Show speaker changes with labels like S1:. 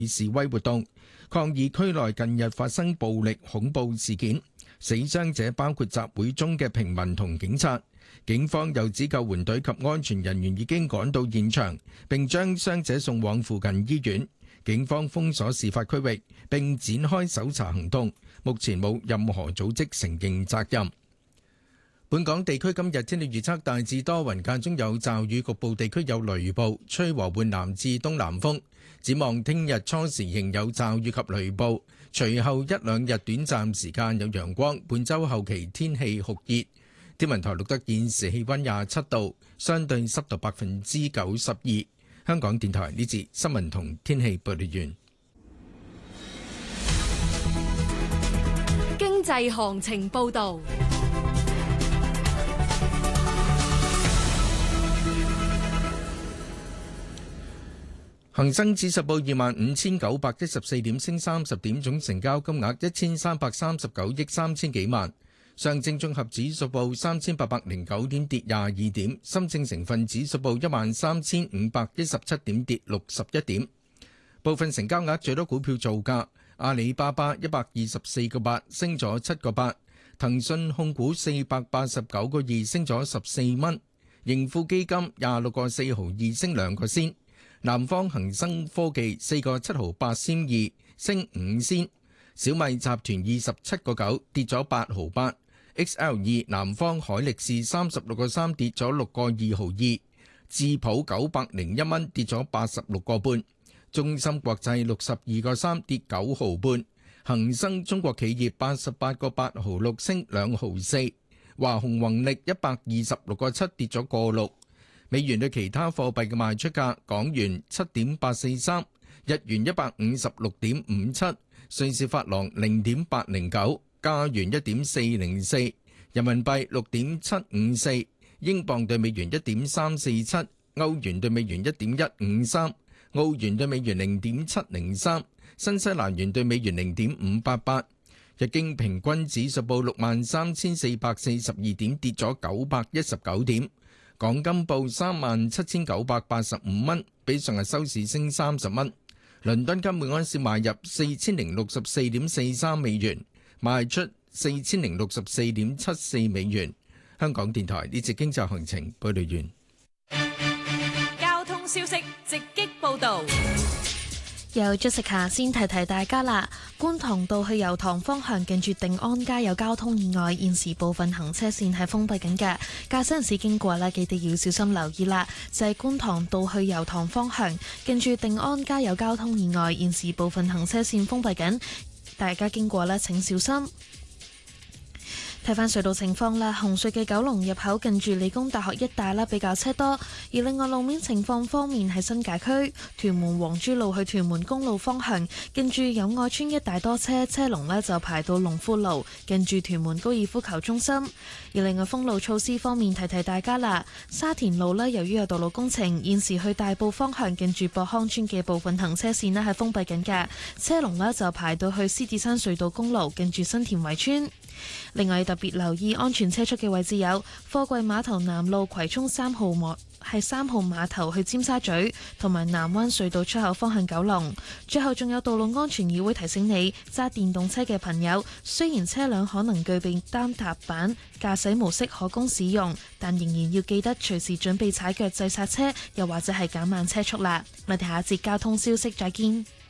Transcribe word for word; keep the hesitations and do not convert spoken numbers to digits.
S1: 示威活動，抗議區內近日發生暴力恐怖事件，死傷者包括集會中嘅平民同警察。警方又指救援隊及安全人員已經趕到現場，並將傷者送往附近醫院。警方封鎖事發區域，並展開搜查行動，目前冇任何組織承認責任。本港地區今日天氣預測大致多雲，間中有驟雨，局部地區有雷暴，吹和緩南至東南風。展望聽日初時仍有驟雨及雷暴，隨後一兩日短暫時間有陽光。本週後期天氣酷熱。天文台錄得現時氣溫廿七度，相對濕度百分之九十二。香港電台呢節新聞同天氣報道完。
S2: 經濟行情報道。
S1: 恒生指數報二萬五千九百一十四點，升三十點，總成交金額一千三百三十九億三千幾萬。上證綜合指數報三千八百零九點，跌廿二點。深證成分指數報一萬三千五百一十七點，跌六十一點。部分成交額最多股票造價：阿里巴巴一百二十四個八，升咗七個八；騰訊控股四百八十九個二，升咗十四蚊；盈富基金廿六個四毫二，升兩個仙；南方恒生科技四個七毫八仙二，升五仙；小米集團二十七個九，跌咗八毫八。X L 二南方海力士三十六個三，跌咗六個二毫二，智普九百零一蚊，跌咗八十六個半，中芯國際六十二個三，跌九毫半，恒生中國企業八十八個八毫六，升兩毫四，華虹宏力一百二十六個七，跌咗個六。美元對其他貨幣嘅賣出價：港元七點八四三，日元一百五十六點五七，瑞士法郎零點八零九。加元一點四零四，人民幣六點七五四，英鎊對美元一點三四七，歐元對美元一點一五三，澳元對美元零點七零三，新西蘭元對美元零點五八八。日經平均指數報六萬三千四百四十二點，跌咗九百一十九點。港金報三萬七千九百八十五蚊，比上日收市升三十蚊。倫敦金每安士買入四千零六十四點四三美元。賣出四千零六十四點七四美元。香港電台呢節經濟行情報道完。
S2: 交通消息直擊報道。
S3: 有 Jessica 先提提大家啦，觀塘道去油塘方向近住定安街有交通意外，現時部分行車線係封閉緊嘅，駕駛人士經過呢，記得要小心留意啦。就係觀塘道去油塘方向近住定安街有交通意外，現時部分行車線封閉緊。大家經過咧，請小心。睇返隧道情況啦，紅隧嘅九龍入口近住理工大學一帶啦，比較車多。而另外路面情況方面，喺新界區屯門黃珠路去屯門公路方向，近住友愛邨一帶多車，車龍呢就排到龍富路，近住屯門高爾夫球中心。而另外封路措施方面，提提大家啦，沙田路呢由於有道路工程，現時去大埔方向近住博康村嘅部分行車線呢係封閉緊嘅，車龍呢就排到去獅子山隧道公路，近住新田圍村。另外特別留意安全車速嘅位置有貨櫃碼頭南路葵涌三號碼係三號碼頭去尖沙咀，同埋南灣隧道出口方向九龍。最後仲有道路安全議會提醒你，揸電動車嘅朋友，雖然車輛可能具備單踏板駕駛模式可供使用，但仍然要記得隨時準備踩腳掣剎車，又或者係減慢車速啦。我哋下一節交通消息再見。